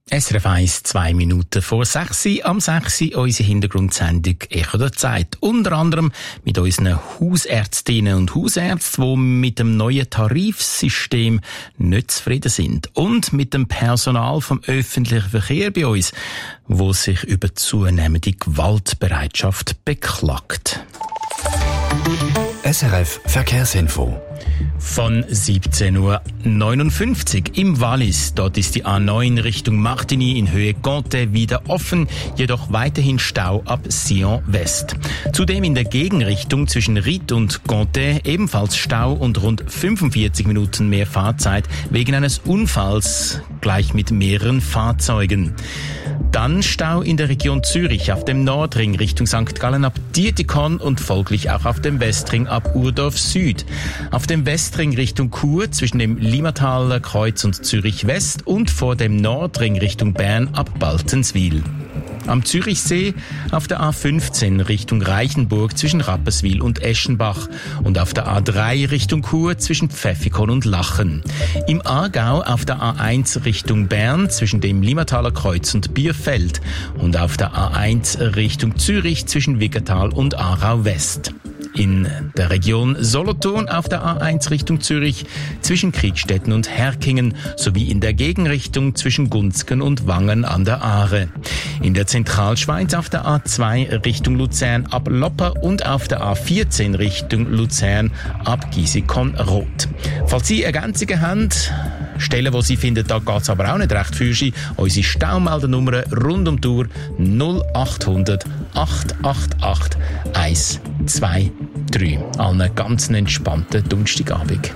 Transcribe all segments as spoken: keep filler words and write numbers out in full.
S R F eins, zwei Minuten vor sechs, am sechs unsere Hintergrundsendung «Echo der Zeit». Unter anderem mit unseren Hausärztinnen und Hausärzten, die mit dem neuen Tarifsystem nicht zufrieden sind. Und mit dem Personal vom öffentlichen Verkehr bei uns, wo sich über zunehmende Gewaltbereitschaft beklagt. S R F Verkehrsinfo. Von siebzehn Uhr neunundfünfzig im Wallis. Dort ist die A neun Richtung Martigny in Höhe Conte wieder offen, jedoch weiterhin Stau ab Sion West. Zudem in der Gegenrichtung zwischen Ried und Conte ebenfalls Stau und rund fünfundvierzig Minuten mehr Fahrzeit wegen eines Unfalls, gleich mit mehreren Fahrzeugen. Dann Stau in der Region Zürich auf dem Nordring Richtung Sankt Gallen ab Dietikon und folglich auch auf dem Westring ab Urdorf Süd. Auf dem Westring Richtung Chur zwischen dem Limataler Kreuz und Zürich West und vor dem Nordring Richtung Bern ab Baltenswil. Am Zürichsee auf der A fünfzehn Richtung Reichenburg zwischen Rapperswil und Eschenbach und auf der A drei Richtung Chur zwischen Pfäffikon und Lachen. Im Aargau auf der A eins Richtung Bern zwischen dem Limataler Kreuz und Bierfeld und auf der A eins Richtung Zürich zwischen Wiggertal und Aarau West. In der Region Solothurn auf der A eins Richtung Zürich zwischen Kriegstetten und Herkingen sowie in der Gegenrichtung zwischen Gunzgen und Wangen an der Aare. In der Zentralschweiz auf der A zwei Richtung Luzern ab Lopper und auf der A vierzehn Richtung Luzern ab Gisikon-Roth. Falls Sie Ergänzungen haben, Stellen, wo Sie finden, da geht es aber auch nicht recht für Sie, unsere Staumeldernummer rund um die Tour null achthundert acht acht acht eins zwei drei. Allen ganz entspannten Donnerstagabend.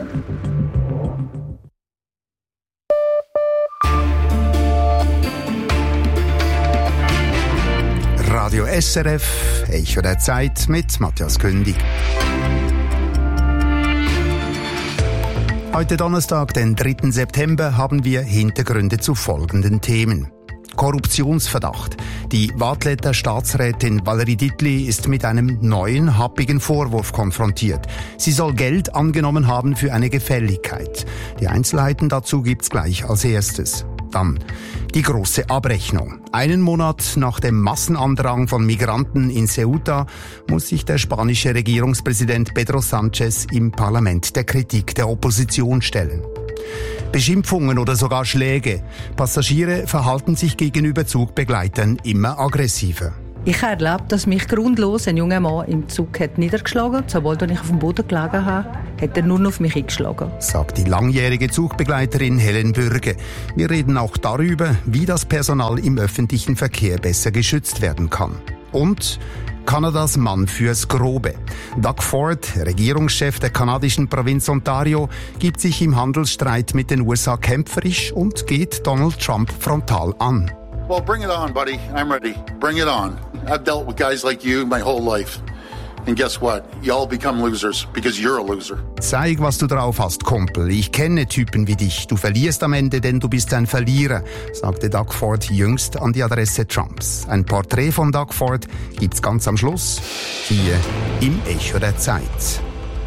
Radio S R F, Echo der Zeit mit Matthias Kündig. Heute Donnerstag, den dritten September, haben wir Hintergründe zu folgenden Themen. Korruptionsverdacht. Die Waadtländer Staatsrätin Valerie Dietli ist mit einem neuen, happigen Vorwurf konfrontiert. Sie soll Geld angenommen haben für eine Gefälligkeit. Die Einzelheiten dazu gibt's gleich als erstes. Dann die große Abrechnung. Einen Monat nach dem Massenandrang von Migranten in Ceuta muss sich der spanische Regierungspräsident Pedro Sánchez im Parlament der Kritik der Opposition stellen. Beschimpfungen oder sogar Schläge. Passagiere verhalten sich gegenüber Zugbegleitern immer aggressiver. Ich habe erlebt, dass mich grundlos ein junger Mann im Zug hat niedergeschlagen hat. Sobald ich auf dem Boden gelegen habe, hat er nur noch auf mich eingeschlagen. Sagt die langjährige Zugbegleiterin Helen Bürge. Wir reden auch darüber, wie das Personal im öffentlichen Verkehr besser geschützt werden kann. Und Kanadas Mann fürs Grobe. Doug Ford, Regierungschef der kanadischen Provinz Ontario, gibt sich im Handelsstreit mit den U S A kämpferisch und geht Donald Trump frontal an. Well, bring it on, buddy. I'm ready. Bring it on. I've dealt with guys like you my whole life. And guess what? You all become losers because you're a loser. Zeig, was du drauf hast, Kumpel. Ich kenne Typen wie dich. Du verlierst am Ende, denn du bist ein Verlierer, sagte Doug Ford jüngst an die Adresse Trumps. Ein Porträt von Doug Ford gibt's ganz am Schluss hier im Echo der Zeit.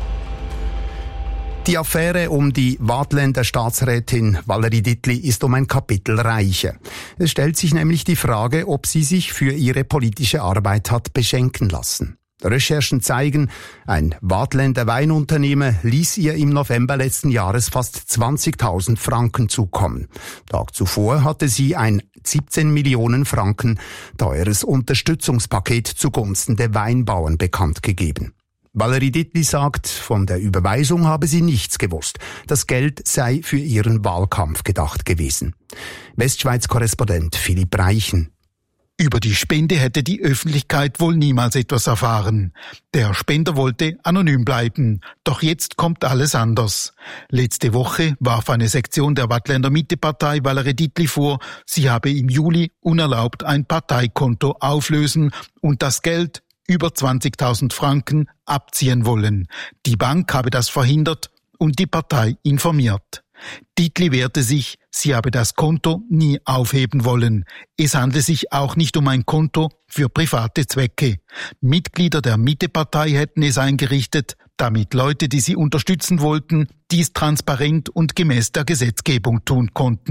Die Affäre um die Waadtländer Staatsrätin Valerie Dietli ist um ein Kapitel reicher. Es stellt sich nämlich die Frage, ob sie sich für ihre politische Arbeit hat beschenken lassen. Recherchen zeigen, ein Waadtländer Weinunternehmer ließ ihr im November letzten Jahres fast zwanzigtausend Franken zukommen. Tag zuvor hatte sie ein siebzehn Millionen Franken teures Unterstützungspaket zugunsten der Weinbauern bekannt gegeben. Valerie Dietli sagt, von der Überweisung habe sie nichts gewusst. Das Geld sei für ihren Wahlkampf gedacht gewesen. Westschweiz-Korrespondent Philipp Reichen. Über die Spende hätte die Öffentlichkeit wohl niemals etwas erfahren. Der Spender wollte anonym bleiben. Doch jetzt kommt alles anders. Letzte Woche warf eine Sektion der Waadtländer Mitte-Partei Valerie Dietli vor, sie habe im Juli unerlaubt ein Parteikonto auflösen und das Geld, über zwanzigtausend Franken, abziehen wollen. Die Bank habe das verhindert und die Partei informiert. Dietli wehrte sich, sie habe das Konto nie aufheben wollen. Es handle sich auch nicht um ein Konto für private Zwecke. Mitglieder der Mitte-Partei hätten es eingerichtet, damit Leute, die sie unterstützen wollten, dies transparent und gemäß der Gesetzgebung tun konnten.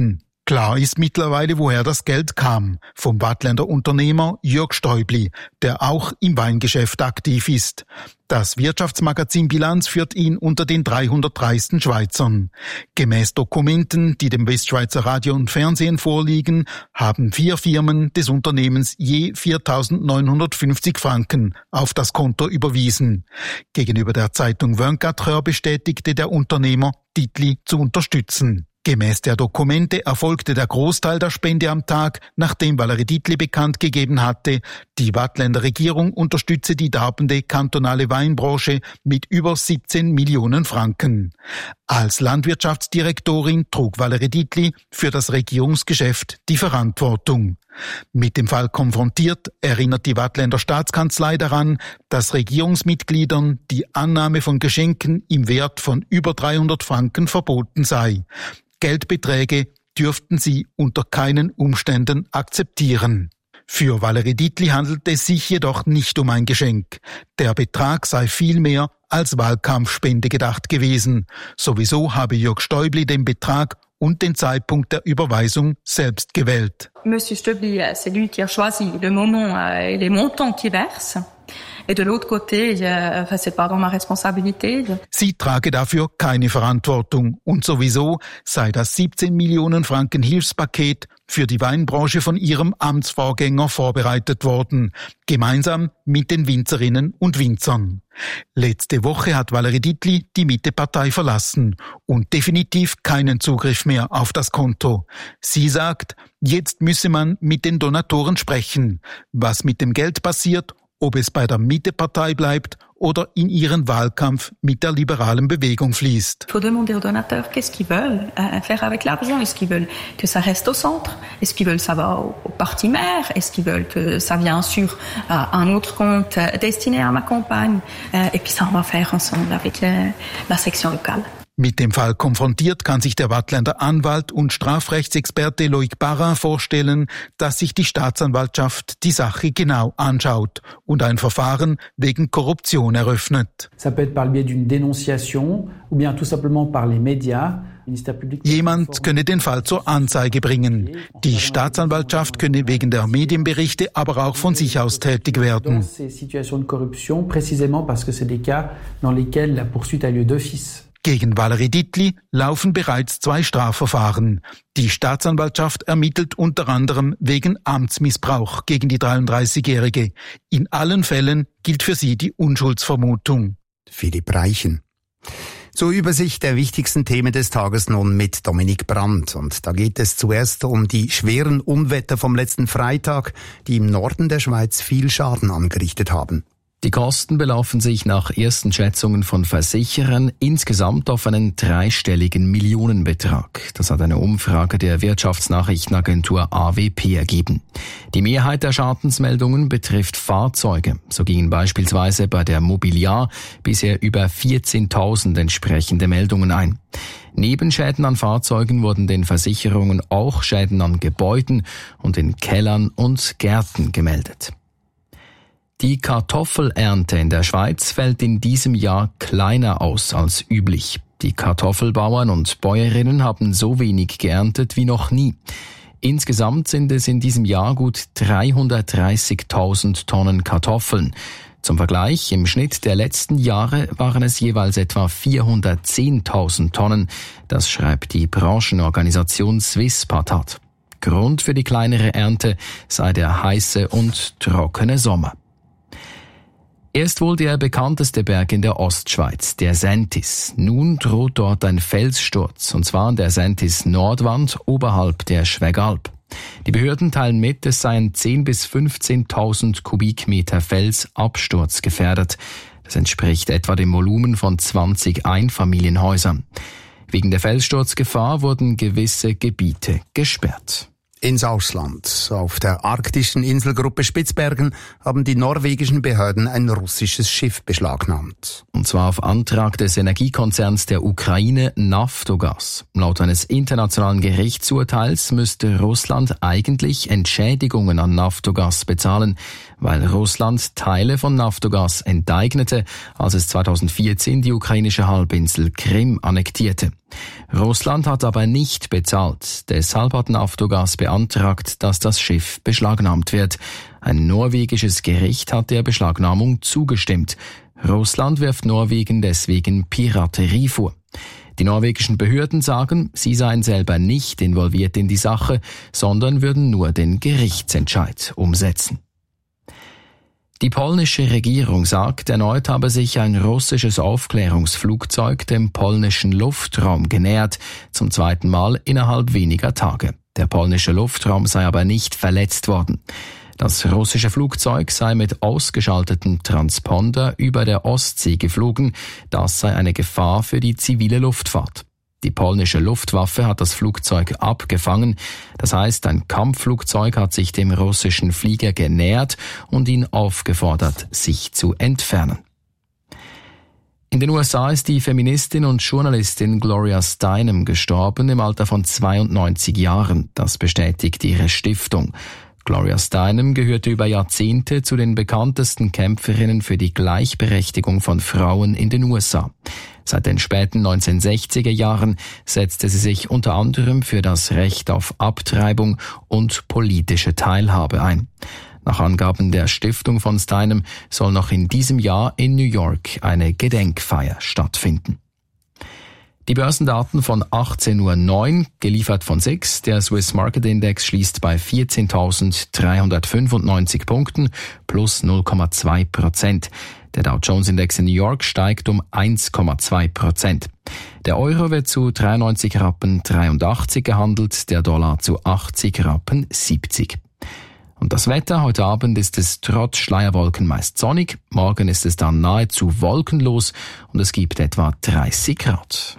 Klar ist mittlerweile, woher das Geld kam. Vom Waadtländer Unternehmer Jörg Stäubli, der auch im Weingeschäft aktiv ist. Das Wirtschaftsmagazin Bilanz führt ihn unter den dreihundert reichsten Schweizern. Gemäß Dokumenten, die dem Westschweizer Radio und Fernsehen vorliegen, haben vier Firmen des Unternehmens je viertausendneunhundertfünfzig Franken auf das Konto überwiesen. Gegenüber der Zeitung vingt-quatre Heures bestätigte der Unternehmer, Dietli zu unterstützen. Gemäß der Dokumente erfolgte der Großteil der Spende am Tag, nachdem Valerie Dietli bekannt gegeben hatte, die Waadtländer Regierung unterstütze die darbende kantonale Weinbranche mit über siebzehn Millionen Franken. Als Landwirtschaftsdirektorin trug Valerie Dietli für das Regierungsgeschäft die Verantwortung. Mit dem Fall konfrontiert, erinnert die Waadtländer Staatskanzlei daran, dass Regierungsmitgliedern die Annahme von Geschenken im Wert von über dreihundert Franken verboten sei. Geldbeträge dürften sie unter keinen Umständen akzeptieren. Für Valerie Dietli handelt es sich jedoch nicht um ein Geschenk. Der Betrag sei vielmehr als Wahlkampfspende gedacht gewesen. Sowieso habe Jörg Stäubli den Betrag und den Zeitpunkt der Überweisung selbst gewählt. Monsieur Stäubli, c'est lui qui a choisi le moment et les montants qu'il verse. Et de l'autre côté, c'est pas dans ma responsabilité. Sie trage dafür keine Verantwortung und sowieso sei das siebzehn Millionen Franken Hilfspaket für die Weinbranche von ihrem Amtsvorgänger vorbereitet worden, gemeinsam mit den Winzerinnen und Winzern. Letzte Woche hat Valerie Dietli die Mitte-Partei verlassen und definitiv keinen Zugriff mehr auf das Konto. Sie sagt, jetzt müsse man mit den Donatoren sprechen, was mit dem Geld passiert, ob es bei der Mitte-Partei bleibt oder in ihren Wahlkampf mit der liberalen Bewegung fließt. Il faut demander aux donateurs qu'est-ce qu'ils veulent faire avec l'argent. Est-ce qu'ils veulent que ça reste au centre? Est-ce qu'ils veulent ça va au, au parti maire? Est-ce qu'ils veulent que ça vienne sur uh, un autre compte destiné à ma campagne? Uh, et puis ça, on va faire ensemble avec uh, la section locale. Mit dem Fall konfrontiert kann sich der Waadtländer Anwalt und Strafrechtsexperte Loïc Barra vorstellen, dass sich die Staatsanwaltschaft die Sache genau anschaut und ein Verfahren wegen Korruption eröffnet. Ça peut être par le biais d'une dénonciation ou bien tout simplement par les médias. Jemand könne den Fall zur Anzeige bringen. Die Staatsanwaltschaft könne wegen der Medienberichte aber auch von sich aus tätig werden. Gegen Valerie Dietli laufen bereits zwei Strafverfahren. Die Staatsanwaltschaft ermittelt unter anderem wegen Amtsmissbrauch gegen die dreiunddreißigjährige. In allen Fällen gilt für sie die Unschuldsvermutung. Philipp Reichen. Zur Übersicht der wichtigsten Themen des Tages nun mit Dominik Brandt. Und da geht es zuerst um die schweren Unwetter vom letzten Freitag, die im Norden der Schweiz viel Schaden angerichtet haben. Die Kosten belaufen sich nach ersten Schätzungen von Versicherern insgesamt auf einen dreistelligen Millionenbetrag. Das hat eine Umfrage der Wirtschaftsnachrichtenagentur A W P ergeben. Die Mehrheit der Schadensmeldungen betrifft Fahrzeuge. So gingen beispielsweise bei der Mobiliar bisher über vierzehntausend entsprechende Meldungen ein. Neben Schäden an Fahrzeugen wurden den Versicherungen auch Schäden an Gebäuden und in Kellern und Gärten gemeldet. Die Kartoffelernte in der Schweiz fällt in diesem Jahr kleiner aus als üblich. Die Kartoffelbauern und Bäuerinnen haben so wenig geerntet wie noch nie. Insgesamt sind es in diesem Jahr gut dreihundertdreißigtausend Tonnen Kartoffeln. Zum Vergleich, im Schnitt der letzten Jahre waren es jeweils etwa vierhundertzehntausend Tonnen. Das schreibt die Branchenorganisation Swisspatat. Grund für die kleinere Ernte sei der heiße und trockene Sommer. Er ist wohl der bekannteste Berg in der Ostschweiz, der Sentis. Nun droht dort ein Felssturz, und zwar an der Sentis-Nordwand oberhalb der Schwegalp. Die Behörden teilen mit, es seien zehntausend bis fünfzehntausend Kubikmeter Fels absturzgefährdet. Das entspricht etwa dem Volumen von zwanzig Einfamilienhäusern. Wegen der Felssturzgefahr wurden gewisse Gebiete gesperrt. Ins Ausland. Auf der arktischen Inselgruppe Spitzbergen haben die norwegischen Behörden ein russisches Schiff beschlagnahmt. Und zwar auf Antrag des Energiekonzerns der Ukraine Naftogaz. Laut eines internationalen Gerichtsurteils müsste Russland eigentlich Entschädigungen an Naftogaz bezahlen, weil Russland Teile von Naftogaz enteignete, als es zweitausendvierzehn die ukrainische Halbinsel Krim annektierte. Russland hat aber nicht bezahlt. Deshalb hat Naftogaz beantragt, dass das Schiff beschlagnahmt wird. Ein norwegisches Gericht hat der Beschlagnahmung zugestimmt. Russland wirft Norwegen deswegen Piraterie vor. Die norwegischen Behörden sagen, sie seien selber nicht involviert in die Sache, sondern würden nur den Gerichtsentscheid umsetzen. Die polnische Regierung sagt, erneut habe sich ein russisches Aufklärungsflugzeug dem polnischen Luftraum genähert, zum zweiten Mal innerhalb weniger Tage. Der polnische Luftraum sei aber nicht verletzt worden. Das russische Flugzeug sei mit ausgeschaltetem Transponder über der Ostsee geflogen. Das sei eine Gefahr für die zivile Luftfahrt. Die polnische Luftwaffe hat das Flugzeug abgefangen. Das heißt, ein Kampfflugzeug hat sich dem russischen Flieger genähert und ihn aufgefordert, sich zu entfernen. In den U S A ist die Feministin und Journalistin Gloria Steinem gestorben im Alter von zweiundneunzig Jahren. Das bestätigt ihre Stiftung. Gloria Steinem gehörte über Jahrzehnte zu den bekanntesten Kämpferinnen für die Gleichberechtigung von Frauen in den U S A. Seit den späten neunzehnhundertsechziger Jahren setzte sie sich unter anderem für das Recht auf Abtreibung und politische Teilhabe ein. Nach Angaben der Stiftung von Steinem soll noch in diesem Jahr in New York eine Gedenkfeier stattfinden. Die Börsendaten von achtzehn Uhr neun, geliefert von S I X. Der Swiss Market Index schließt bei vierzehntausenddreihundertfünfundneunzig Punkten, plus null Komma zwei Prozent. Der Dow Jones Index in New York steigt um eins Komma zwei Prozent. Der Euro wird zu dreiundneunzig Rappen dreiundachtzig gehandelt, der Dollar zu achtzig Rappen siebzig. Und das Wetter, heute Abend ist es trotz Schleierwolken meist sonnig, morgen ist es dann nahezu wolkenlos und es gibt etwa dreißig Grad.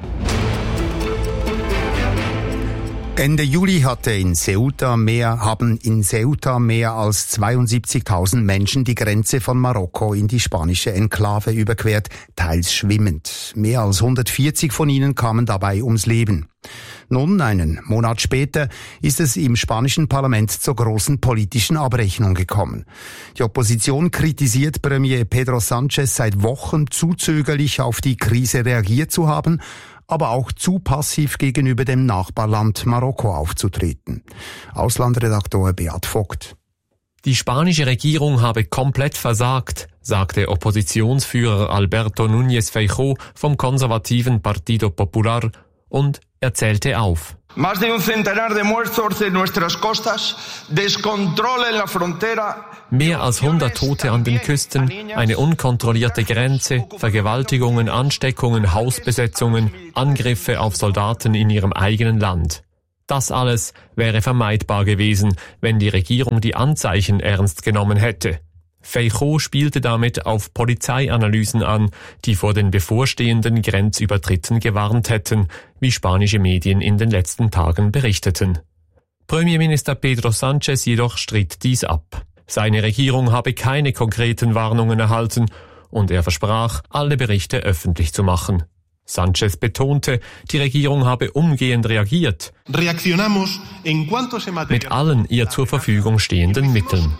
Ende Juli hatte in Ceuta mehr, haben in Ceuta mehr als zweiundsiebzigtausend Menschen die Grenze von Marokko in die spanische Enklave überquert, teils schwimmend. Mehr als hundertvierzig von ihnen kamen dabei ums Leben. Nun, einen Monat später, ist es im spanischen Parlament zur großen politischen Abrechnung gekommen. Die Opposition kritisiert Premier Pedro Sánchez seit Wochen zu zögerlich auf die Krise reagiert zu haben, aber auch zu passiv gegenüber dem Nachbarland Marokko aufzutreten. Auslandredaktor Beat Vogt. Die spanische Regierung habe komplett versagt, sagte Oppositionsführer Alberto Núñez Feijóo vom konservativen Partido Popular und er zählte auf. Más de un centenar de muertos en nuestras costas, descontrol en la frontera. Mehr als hundert Tote an den Küsten, eine unkontrollierte Grenze, Vergewaltigungen, Ansteckungen, Hausbesetzungen, Angriffe auf Soldaten in ihrem eigenen Land. Das alles wäre vermeidbar gewesen, wenn die Regierung die Anzeichen ernst genommen hätte. Feijóo spielte damit auf Polizeianalysen an, die vor den bevorstehenden Grenzübertritten gewarnt hätten, wie spanische Medien in den letzten Tagen berichteten. Premierminister Pedro Sánchez jedoch stritt dies ab. Seine Regierung habe keine konkreten Warnungen erhalten und er versprach, alle Berichte öffentlich zu machen. Sánchez betonte, die Regierung habe umgehend reagiert. Mit allen ihr zur Verfügung stehenden Mitteln.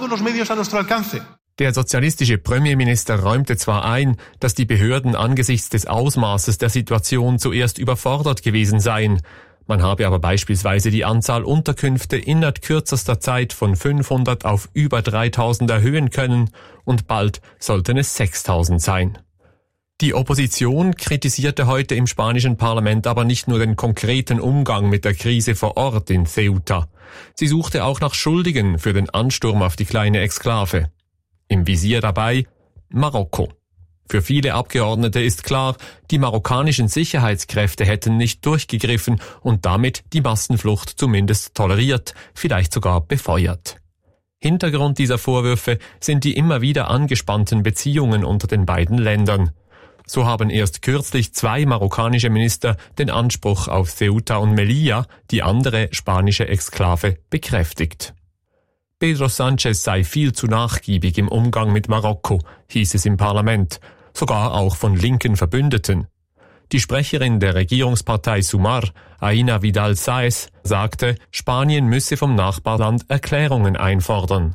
Der sozialistische Premierminister räumte zwar ein, dass die Behörden angesichts des Ausmaßes der Situation zuerst überfordert gewesen seien. Man habe aber beispielsweise die Anzahl Unterkünfte innerhalb kürzester Zeit von fünfhundert auf über dreitausend erhöhen können und bald sollten es sechstausend sein. Die Opposition kritisierte heute im spanischen Parlament aber nicht nur den konkreten Umgang mit der Krise vor Ort in Ceuta. Sie suchte auch nach Schuldigen für den Ansturm auf die kleine Exklave. Im Visier dabei Marokko. Für viele Abgeordnete ist klar, die marokkanischen Sicherheitskräfte hätten nicht durchgegriffen und damit die Massenflucht zumindest toleriert, vielleicht sogar befeuert. Hintergrund dieser Vorwürfe sind die immer wieder angespannten Beziehungen unter den beiden Ländern. So haben erst kürzlich zwei marokkanische Minister den Anspruch auf Ceuta und Melilla, die andere spanische Exklave, bekräftigt. Pedro Sánchez sei viel zu nachgiebig im Umgang mit Marokko, hieß es im Parlament, sogar auch von linken Verbündeten. Die Sprecherin der Regierungspartei Sumar, Aina Vidal Sáez, sagte, Spanien müsse vom Nachbarland Erklärungen einfordern.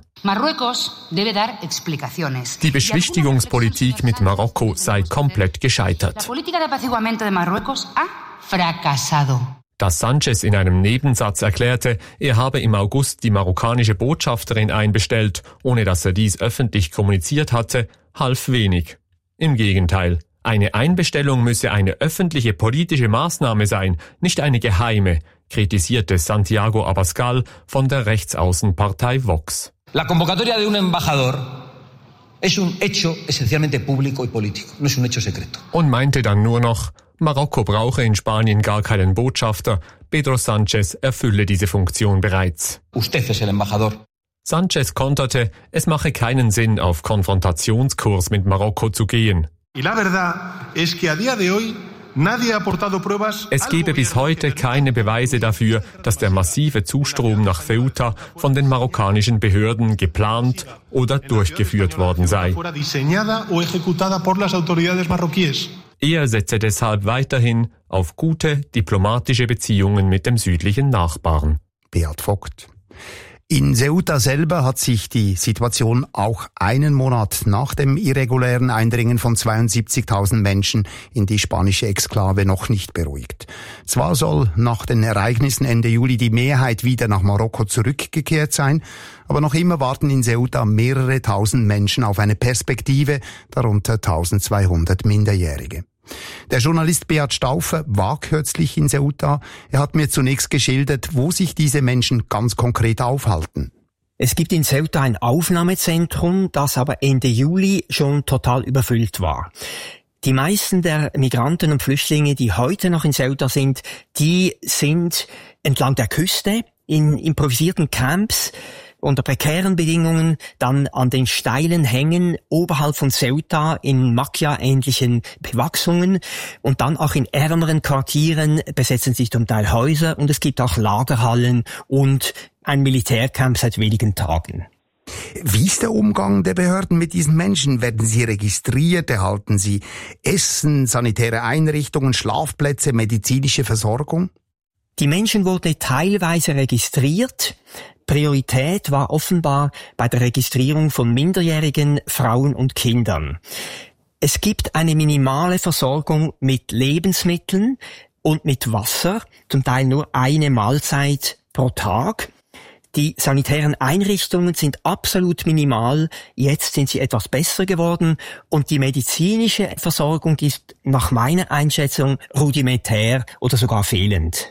Die Beschwichtigungspolitik mit Marokko sei komplett gescheitert. fracasado. Dass Sanchez in einem Nebensatz erklärte, er habe im August die marokkanische Botschafterin einbestellt, ohne dass er dies öffentlich kommuniziert hatte, half wenig. Im Gegenteil, eine Einbestellung müsse eine öffentliche politische Maßnahme sein, nicht eine geheime, kritisierte Santiago Abascal von der Rechtsaußenpartei Vox. La convocatoria de un embajador es un hecho esencialmente público y político, no es un hecho secreto. Und meinte dann nur noch, Marokko brauche in Spanien gar keinen Botschafter, Pedro Sanchez erfülle diese Funktion bereits. Usted es el embajador. Sanchez konterte, es mache keinen Sinn, auf Konfrontationskurs mit Marokko zu gehen. Y la verdad es que a día de hoy Es gebe bis heute keine Beweise dafür, dass der massive Zustrom nach Ceuta von den marokkanischen Behörden geplant oder durchgeführt worden sei. Er setze deshalb weiterhin auf gute diplomatische Beziehungen mit dem südlichen Nachbarn. Beat Vogt. In Ceuta selber hat sich die Situation auch einen Monat nach dem irregulären Eindringen von zweiundsiebzigtausend Menschen in die spanische Exklave noch nicht beruhigt. Zwar soll nach den Ereignissen Ende Juli die Mehrheit wieder nach Marokko zurückgekehrt sein, aber noch immer warten in Ceuta mehrere tausend Menschen auf eine Perspektive, darunter eintausendzweihundert Minderjährige. Der Journalist Beat Stauffer war kürzlich in Ceuta. Er hat mir zunächst geschildert, wo sich diese Menschen ganz konkret aufhalten. Es gibt in Ceuta ein Aufnahmezentrum, das aber Ende Juli schon total überfüllt war. Die meisten der Migranten und Flüchtlinge, die heute noch in Ceuta sind, die sind entlang der Küste in improvisierten Camps unter prekären Bedingungen, dann an den steilen Hängen oberhalb von Ceuta in Macchia-ähnlichen Bewachsungen und dann auch in ärmeren Quartieren besetzen sich zum Teil Häuser und es gibt auch Lagerhallen und ein Militärcamp seit wenigen Tagen. Wie ist der Umgang der Behörden mit diesen Menschen? Werden sie registriert? Erhalten sie Essen, sanitäre Einrichtungen, Schlafplätze, medizinische Versorgung? Die Menschen wurden teilweise registriert. Priorität war offenbar bei der Registrierung von minderjährigen Frauen und Kindern. Es gibt eine minimale Versorgung mit Lebensmitteln und mit Wasser, zum Teil nur eine Mahlzeit pro Tag. Die sanitären Einrichtungen sind absolut minimal, jetzt sind sie etwas besser geworden und die medizinische Versorgung ist nach meiner Einschätzung rudimentär oder sogar fehlend.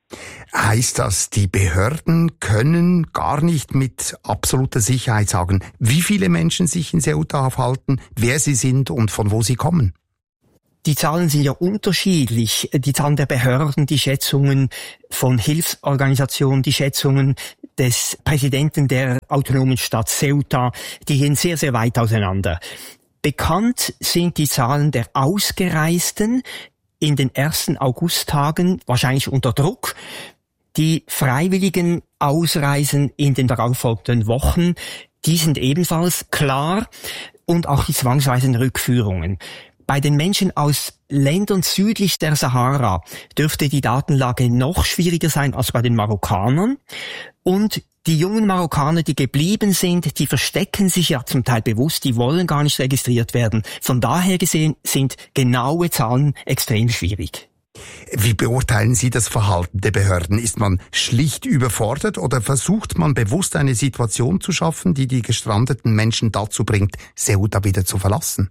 Heißt das, die Behörden können gar nicht mit absoluter Sicherheit sagen, wie viele Menschen sich in Ceuta aufhalten, wer sie sind und von wo sie kommen? Die Zahlen sind ja unterschiedlich. Die Zahlen der Behörden, die Schätzungen von Hilfsorganisationen, die Schätzungen des Präsidenten der autonomen Stadt Ceuta, die gehen sehr, sehr weit auseinander. Bekannt sind die Zahlen der Ausgereisten in den ersten Augusttagen, wahrscheinlich unter Druck. Die freiwilligen Ausreisen in den darauffolgenden Wochen, die sind ebenfalls klar und auch die zwangsweisen Rückführungen. Bei den Menschen aus Ländern südlich der Sahara dürfte die Datenlage noch schwieriger sein als bei den Marokkanern. Und die jungen Marokkaner, die geblieben sind, die verstecken sich ja zum Teil bewusst, die wollen gar nicht registriert werden. Von daher gesehen sind genaue Zahlen extrem schwierig. Wie beurteilen Sie das Verhalten der Behörden? Ist man schlicht überfordert oder versucht man bewusst eine Situation zu schaffen, die die gestrandeten Menschen dazu bringt, Ceuta wieder zu verlassen?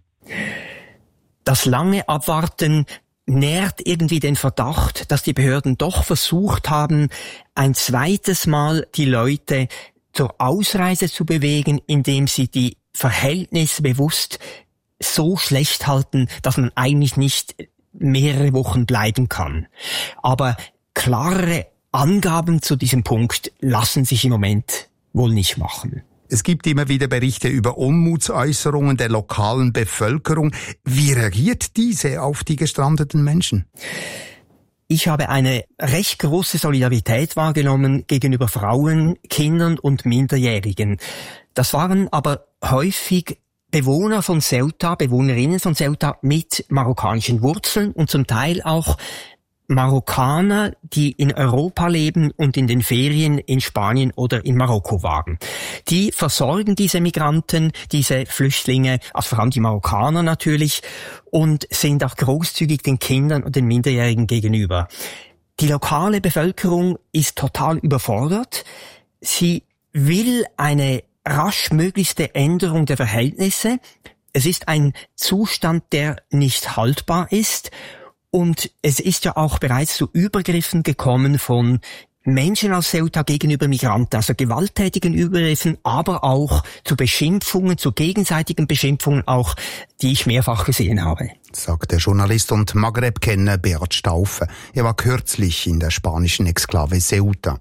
Das lange Abwarten nährt irgendwie den Verdacht, dass die Behörden doch versucht haben, ein zweites Mal die Leute zur Ausreise zu bewegen, indem sie die Verhältnisse bewusst so schlecht halten, dass man eigentlich nicht mehrere Wochen bleiben kann. Aber klare Angaben zu diesem Punkt lassen sich im Moment wohl nicht machen. Es gibt immer wieder Berichte über Unmutsäußerungen der lokalen Bevölkerung. Wie reagiert diese auf die gestrandeten Menschen? Ich habe eine recht große Solidarität wahrgenommen gegenüber Frauen, Kindern und Minderjährigen. Das waren aber häufig Bewohner von Ceuta, Bewohnerinnen von Ceuta mit marokkanischen Wurzeln und zum Teil auch Marokkaner, die in Europa leben und in den Ferien in Spanien oder in Marokko waren. Die versorgen diese Migranten, diese Flüchtlinge, also vor allem die Marokkaner natürlich, und sind auch großzügig den Kindern und den Minderjährigen gegenüber. Die lokale Bevölkerung ist total überfordert. Sie will eine rasch möglichste Änderung der Verhältnisse. Es ist ein Zustand, der nicht haltbar ist. Und es ist ja auch bereits zu Übergriffen gekommen von Menschen aus Ceuta gegenüber Migranten, also gewalttätigen Übergriffen, aber auch zu Beschimpfungen, zu gegenseitigen Beschimpfungen auch, die ich mehrfach gesehen habe. Sagt der Journalist und Maghreb-Kenner Beat Staufe. Er war kürzlich in der spanischen Exklave Ceuta.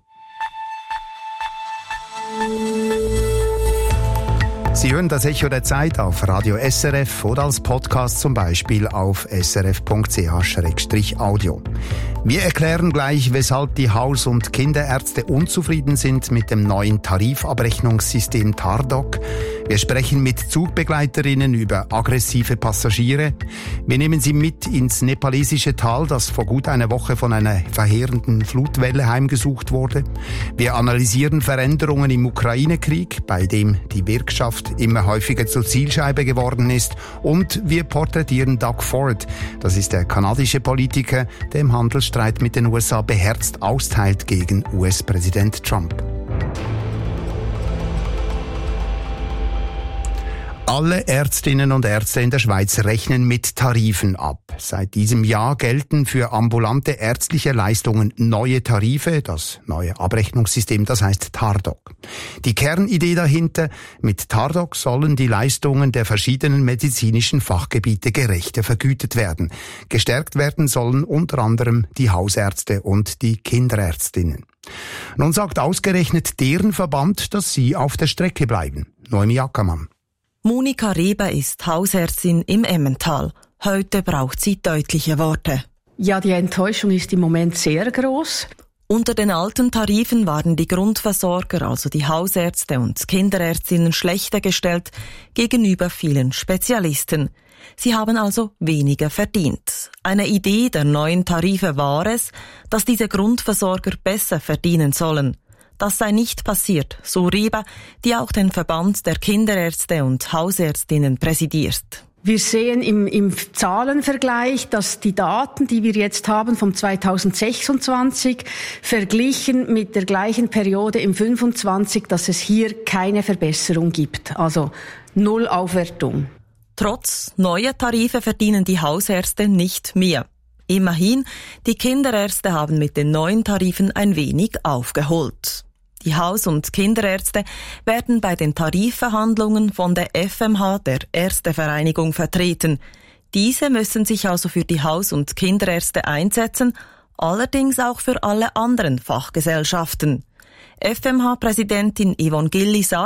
Sie hören das Echo der Zeit auf Radio S R F oder als Podcast zum Beispiel auf s r f punkt c h slash audio. Wir erklären gleich, weshalb die Haus- und Kinderärzte unzufrieden sind mit dem neuen Tarifabrechnungssystem TARDOC. Wir sprechen mit Zugbegleiterinnen über aggressive Passagiere. Wir nehmen Sie mit ins nepalesische Tal, das vor gut einer Woche von einer verheerenden Flutwelle heimgesucht wurde. Wir analysieren Veränderungen im Ukraine-Krieg, bei dem die Wirtschaft immer häufiger zur Zielscheibe geworden ist. Und wir porträtieren Doug Ford. Das ist der kanadische Politiker, der im Handelsstreit mit den U S A beherzt austeilt gegen U S-Präsident Trump. Alle Ärztinnen und Ärzte in der Schweiz rechnen mit Tarifen ab. Seit diesem Jahr gelten für ambulante ärztliche Leistungen neue Tarife, das neue Abrechnungssystem, das heißt TARDOC. Die Kernidee dahinter, mit TARDOC sollen die Leistungen der verschiedenen medizinischen Fachgebiete gerechter vergütet werden. Gestärkt werden sollen unter anderem die Hausärzte und die Kinderärztinnen. Nun sagt ausgerechnet deren Verband, dass sie auf der Strecke bleiben. Noemi Ackermann. Monika Reber ist Hausärztin im Emmental. Heute braucht sie deutliche Worte. Ja, die Enttäuschung ist im Moment sehr groß. Unter den alten Tarifen waren die Grundversorger, also die Hausärzte und Kinderärztinnen, schlechter gestellt gegenüber vielen Spezialisten. Sie haben also weniger verdient. Eine Idee der neuen Tarife war es, dass diese Grundversorger besser verdienen sollen. Das sei nicht passiert, so Reber, die auch den Verband der Kinderärzte und Hausärztinnen präsidiert. Wir sehen im, im Zahlenvergleich, dass die Daten, die wir jetzt haben vom zweitausendsechsundzwanzig, verglichen mit der gleichen Periode im fünfundzwanzig, dass es hier keine Verbesserung gibt. Also null Aufwertung. Trotz neuer Tarife verdienen die Hausärzte nicht mehr. Immerhin, die Kinderärzte haben mit den neuen Tarifen ein wenig aufgeholt. Die Haus- und Kinderärzte werden bei den Tarifverhandlungen von der F M H, der Ärztevereinigung, vertreten. Diese müssen sich also für die Haus- und Kinderärzte einsetzen, allerdings auch für alle anderen Fachgesellschaften. F M H-Präsidentin Yvonne Gilli sagt,